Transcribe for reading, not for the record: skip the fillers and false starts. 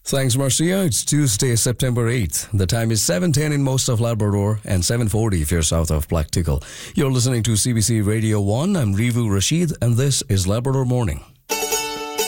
Thanks, Marcia. It's Tuesday, September 8th. The time is 7:10 in most of Labrador and 7:40 if you're south of Blacktickle. You're listening to CBC Radio 1. I'm Rivu Rashid, and this is Labrador Morning.